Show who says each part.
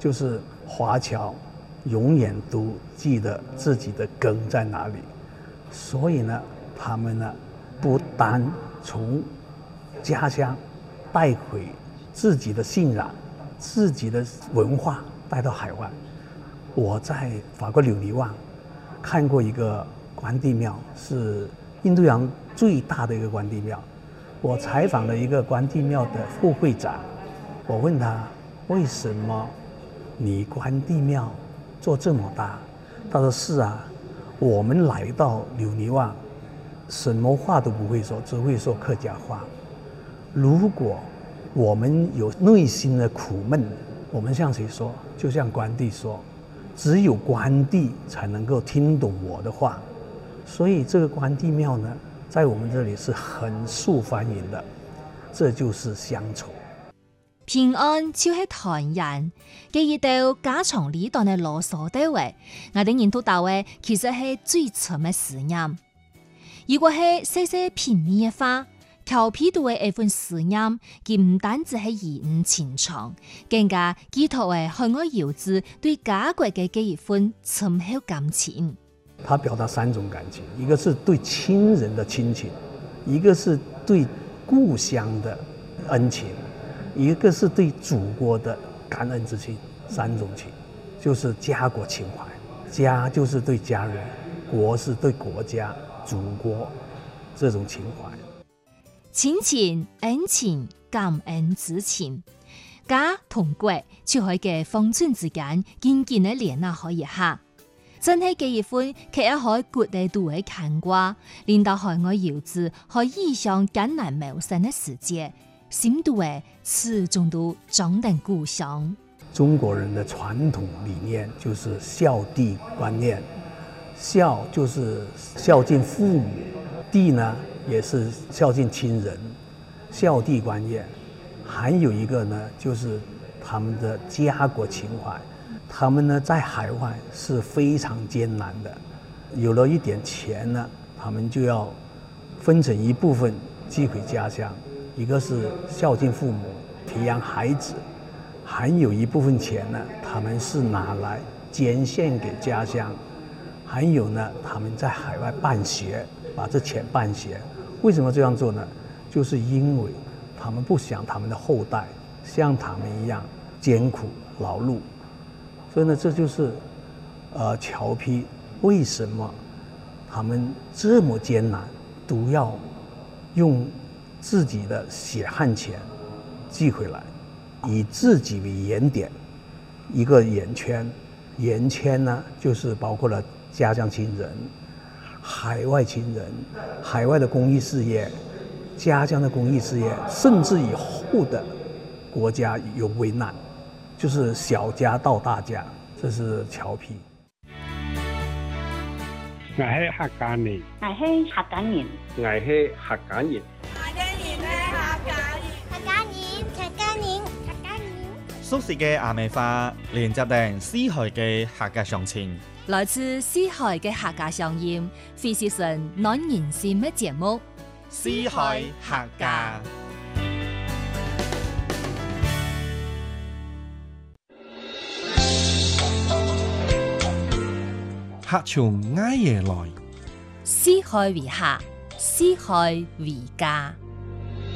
Speaker 1: 就是华侨永远都记得自己的根在哪里，所以呢，他们呢不单从家乡带回自己的信仰、自己的文化带到海外。我在法国柳尼旺看过一个关帝庙，是印度洋最大的一个关帝庙。我采访了一个关帝庙的副会长，我问他为什么你关帝庙做这么大？他说是啊，我们来到柳尼旺，什么话都不会说，只会说客家话。如果我们有内心的苦闷，我们向谁说？就向关帝说，只有关帝才能够听懂我的话。所以这个关帝庙呢，在我们这里是很受欢迎的，这就是乡愁。
Speaker 2: 平安就是團人，記憶到家長里檔嘅羅嗦地位，我哋認到到嘅其實係最深嘅思念。如果係細細片面嘅話，調皮到嘅一份思念，佢唔單止係義誤情長，更加寄託喺海外遊子對家國嘅一份深厚感情。
Speaker 1: 他表達3種感情，一個是對親人的親情，一個是對故鄉的恩情，一個是對祖國的感恩之情，3種情，就是家國情懷。家就是對家人，國是對國家、祖國這種情懷。
Speaker 2: 親情、恩情、感恩之情，家同國就喺嘅方寸之間緊緊嘅連納開一下。真係嘅一份，佢一可國地度嘅牽掛，令到海外遊子可以想艱難謀生嘅世界，心度嘅始終都長等故鄉。
Speaker 1: 中國人的傳統理念就是孝弟觀念，孝就是孝敬父母，弟呢也是孝敬親人，孝弟觀念。還有一個呢，就是他們的家國情懷。他們呢在海外是非常艱難的，有了一點錢呢，他們就要分成一部分寄回家鄉，一個是孝敬父母、培養孩子，還有一部分錢呢，他們是拿來捐獻給家鄉，還有呢，他們在海外辦學，把這錢辦學。為什麼這樣做呢？就是因為他們不想他們的後代像他們一樣艱苦勞碌。所以呢，這就是僑批為什麼他們這麼艱難，都要用自己的血汗錢寄回來，以自己為原點，一個圓圈。圓圈呢，就是包括了家鄉親人、海外親人、海外的公益事業、家鄉的公益事業，甚至以後的國家有危難。就是小家到大家，這是僑批。
Speaker 3: 我係客家人，
Speaker 4: 我係客家人，
Speaker 3: 我係客家人，
Speaker 5: 熟悉嘅阿美花，連接定詩海嘅客家鄉情，
Speaker 2: 來自詩海嘅客家鄉音，非是純暖人心嘅節目。
Speaker 5: 詩海客家。
Speaker 6: 客從挨夜來，
Speaker 2: 詩海為客，詩海為家。